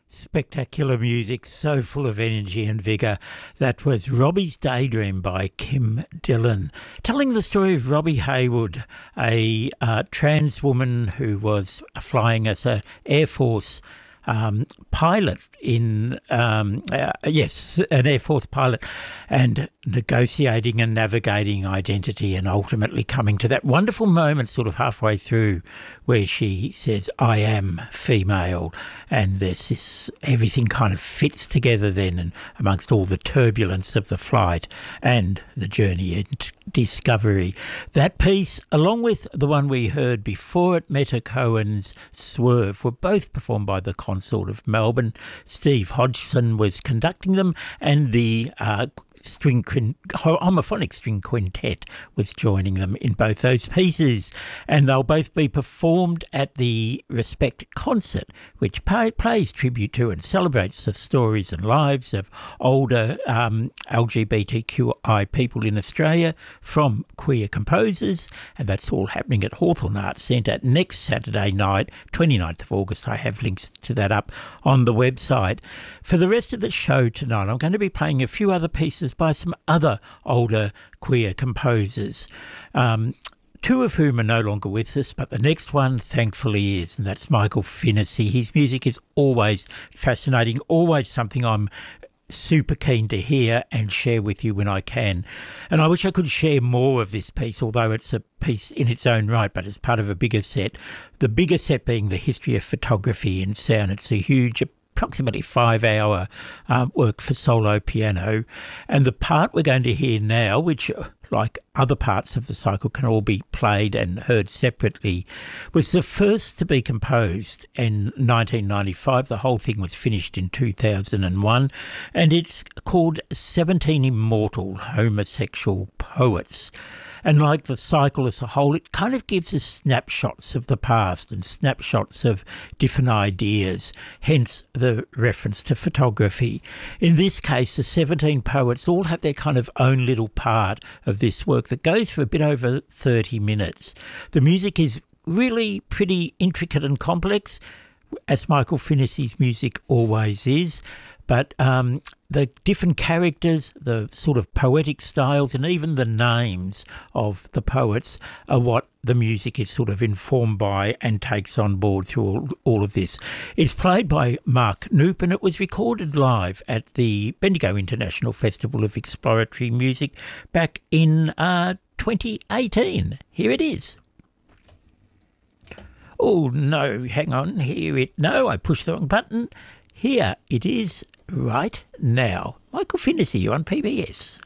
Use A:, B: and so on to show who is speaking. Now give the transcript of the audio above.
A: Spectacular music, so full of energy and vigour. That was Robbie's Daydream by Kim Dillon, telling the story of Robbie Haywood, a trans woman who was flying as an Air Force pilot an Air Force pilot, and negotiating and navigating identity, and ultimately coming to that wonderful moment sort of halfway through where she says, I am female, and there's this, everything kind of fits together then, and amongst all the turbulence of the flight and the journey and discovery. That piece, along with the one we heard before it, Meta Cohen's Swerve, were both performed by the Consort of Melbourne. Steve Hodgson was conducting them, and the homophonic string quintet was joining them in both those pieces. And they'll both be performed at the Respect concert, which pays tribute to and celebrates the stories and lives of older LGBTQI people in Australia from queer composers, and that's all happening at Hawthorn Arts Centre next Saturday night, 29th of August. I have links to that up on the website. For the rest of the show tonight, I'm going to be playing a few other pieces by some other older queer composers, two of whom are no longer with us, but the next one thankfully is, and that's Michael Finnessy. His music is always fascinating, always something I'm super keen to hear and share with you when I can. And I wish I could share more of this piece, although it's a piece in its own right, but it's part of a bigger set. The bigger set being the history of photography and sound. It's a huge, approximately 5-hour work for solo piano. And the part we're going to hear now, which, like other parts of the cycle, can all be played and heard separately, was the first to be composed in 1995. The whole thing was finished in 2001, and it's called 17 Immortal Homosexual Poets. And like the cycle as a whole, it kind of gives us snapshots of the past and snapshots of different ideas, hence the reference to photography. In this case, the 17 poets all have their kind of own little part of this work that goes for a bit over 30 minutes. The music is really pretty intricate and complex, as Michael Finnessy's music always is. But the different characters, the sort of poetic styles, and even the names of the poets are what the music is sort of informed by and takes on board through all of this. It's played by Mark Knoop, and it was recorded live at the Bendigo International Festival of Exploratory Music back in 2018. Here it is. Oh, no, hang on. No, I pushed the wrong button. Here it is right now. Michael Finnessy on PBS.